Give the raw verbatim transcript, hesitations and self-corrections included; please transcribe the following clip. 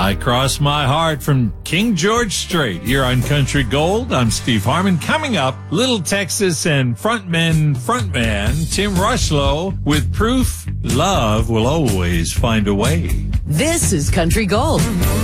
I Cross My Heart from King George Strait here on Country Gold. I'm Steve Harmon. Coming up, Little Texas and frontman, frontman Tim Rushlow with Proof Love Will Always Find a Way. This is Country Gold.